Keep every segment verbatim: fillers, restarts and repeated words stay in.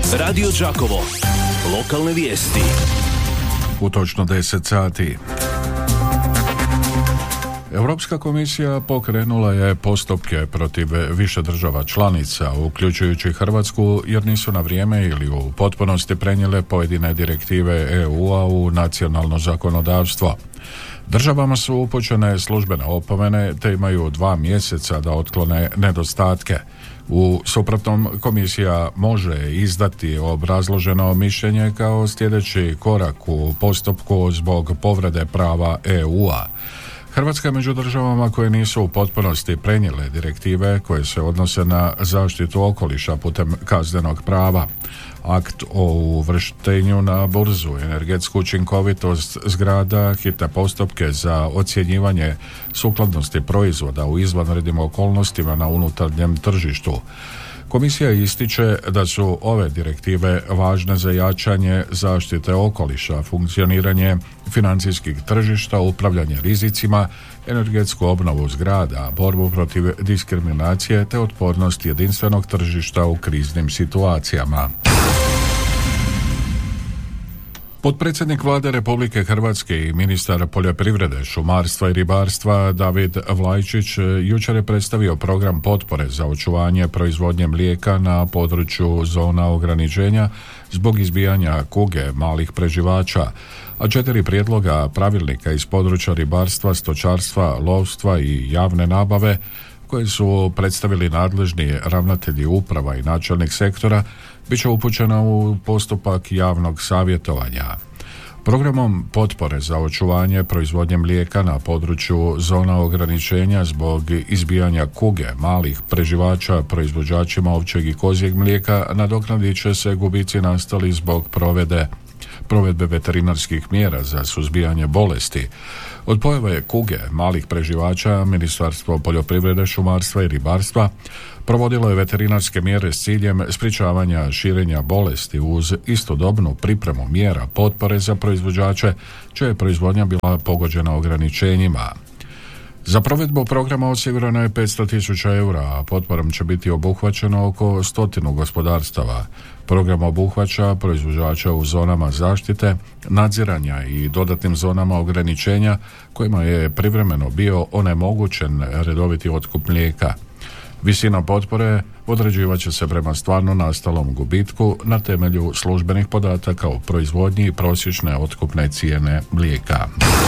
Radio Đakovo. Lokalne vijesti. U točno deset sati. Europska komisija pokrenula je postupke protiv više država članica, uključujući Hrvatsku, jer nisu na vrijeme ili u potpunosti prenijele pojedine direktive E U-a u nacionalno zakonodavstvo. Državama su upućene službene opomene te imaju dva mjeseca da otklone nedostatke. U suprotnom, komisija može izdati obrazloženo mišljenje kao sljedeći korak u postupku zbog povrede prava E U-a. Hrvatska je među državama koje nisu u potpunosti prenijele direktive koje se odnose na zaštitu okoliša putem kaznenog prava. Akt o uvrštenju na burzu, energetsku učinkovitost zgrada, hitne postupke za ocjenjivanje sukladnosti proizvoda u izvanrednim okolnostima na unutarnjem tržištu. Komisija ističe da su ove direktive važne za jačanje zaštite okoliša, funkcioniranje financijskih tržišta, upravljanje rizicima, energetsku obnovu zgrada, borbu protiv diskriminacije te otpornost jedinstvenog tržišta u kriznim situacijama. Potpredsjednik Vlade Republike Hrvatske i ministar poljoprivrede, šumarstva i ribarstva David Vlajčić jučer je predstavio program potpore za očuvanje proizvodnje mlijeka na području zona ograničenja zbog izbijanja kuge malih preživača, a četiri prijedloga pravilnika iz područja ribarstva, stočarstva, lovstva i javne nabave koje su predstavili nadležni ravnatelji uprava i načelnik sektora bit će upućena u postupak javnog savjetovanja. Programom potpore za očuvanje proizvodnje mlijeka na području zona ograničenja zbog izbijanja kuge malih preživača proizvođačima ovčjeg i kozjeg mlijeka nadoknadit će se gubici nastali zbog provede provedbe veterinarskih mjera za suzbijanje bolesti. Od pojave kuge malih preživača Ministarstvo poljoprivrede, šumarstva i ribarstva provodilo je veterinarske mjere s ciljem sprječavanja širenja bolesti uz istodobnu pripremu mjera potpore za proizvođače čija je proizvodnja bila pogođena ograničenjima. Za provedbu programa osigurano je petsto tisuća eura, a potporom će biti obuhvaćeno oko stotinu gospodarstava. Program obuhvaća proizvođača u zonama zaštite, nadziranja i dodatnim zonama ograničenja kojima je privremeno bio onemogućen redoviti otkup mlijeka. Visina potpore određivat će se prema stvarno nastalom gubitku na temelju službenih podataka o proizvodnji i prosječne otkupne cijene mlijeka.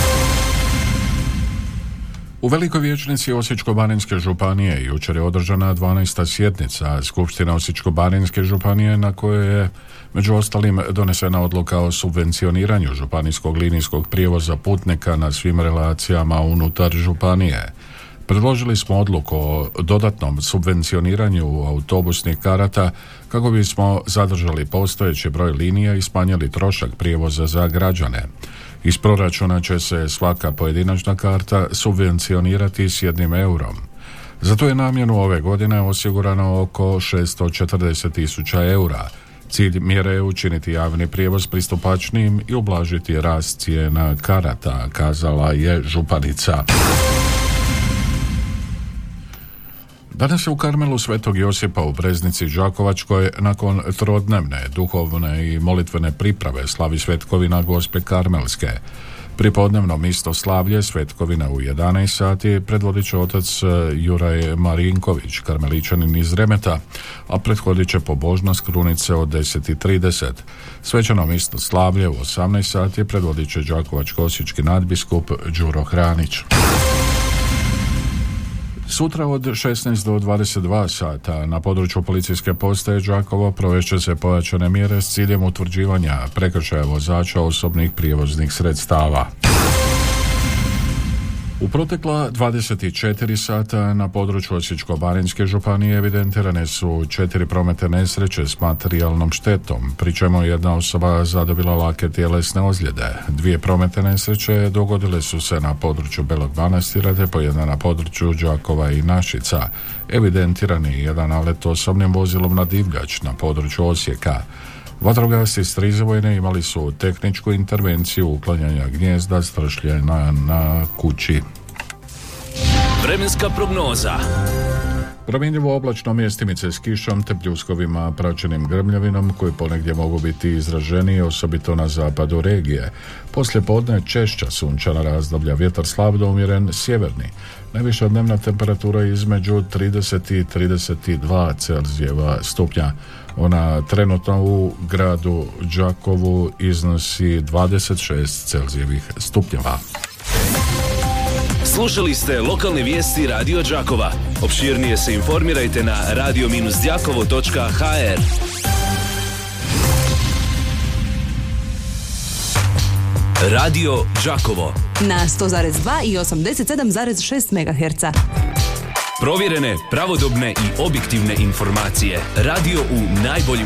U Velikoj vijećnici Osječko-baranjske županije jučer je održana dvanaesta sjednica Skupštine Osječko-baranjske županije na kojoj je među ostalim donesena odluka o subvencioniranju županijskog linijskog prijevoza putnika na svim relacijama unutar županije. Predložili smo odluku o dodatnom subvencioniranju autobusnih karata kako bismo zadržali postojeći broj linija i smanjili trošak prijevoza za građane. Iz proračuna će se svaka pojedinačna karta subvencionirati s jednim eurom. Za tu je namjenu ove godine osigurano oko šesto četrdeset tisuća eura. Cilj mjere je učiniti javni prijevoz pristupačnijim i ublažiti rast cijena karata, kazala je županica. Danas je u Karmelu Svetog Josipa u Breznici Đakovačkoj nakon trodnevne duhovne i molitvene priprave slavi svetkovina Gospe Karmelske. Pripodnevno istoslavlje svetkovina u jedanaest sati predvodit će otac Juraj Marinković, karmeličanin iz Remeta, a prethodit će pobožnost krunice od deset i trideset. Svečano istoslavlje u osamnaest sati predvodit će đakovačko-osječki nadbiskup Đuro Hranić. Sutra od šesnaest do dvadeset dva sata na području policijske postaje Đakovo provešće se pojačane mjere s ciljem utvrđivanja prekršaja vozača osobnih prijevoznih sredstava. U protekla dvadeset četiri sata na području Osječko-baranjske županije evidentirane su četiri prometne nesreće s materijalnom štetom, pri čemu jedna osoba zadobila lake tjelesne ozljede. Dvije prometne nesreće dogodile su se na području Belog Manastira te po jedna na području Đakova i Našica. Evidentirani jedan nalet osobnim vozilom na divljač na području Osijeka. Vatrogasci s Strizivojne imali su tehničku intervenciju uklanjanja gnijezda stršljena na kući. Vremenska prognoza. Promjenjivo oblačno, mjestimice s kišom te pljuskovima praćenim grmljavinom koji ponegdje mogu biti izraženiji, osobito na zapadu regije. Poslije podne češća sunčana razdoblja, vjetar slab do umjeren sjeverni. Najviša dnevna temperatura između trideset i trideset dva Celzijeva stupnja. Ona trenutno u gradu Đakovu iznosi dvadeset šest Celzijevih stupnjeva. Slušali ste lokalne vijesti Radio Đakova. Opširnije se informirajte na radio dash đakovo točka ha er. Radio Đakovo na sto zarez dva i osamdeset sedam zarez šest megaherca. Provjerene, pravodobne i objektivne informacije. Radio u najboljim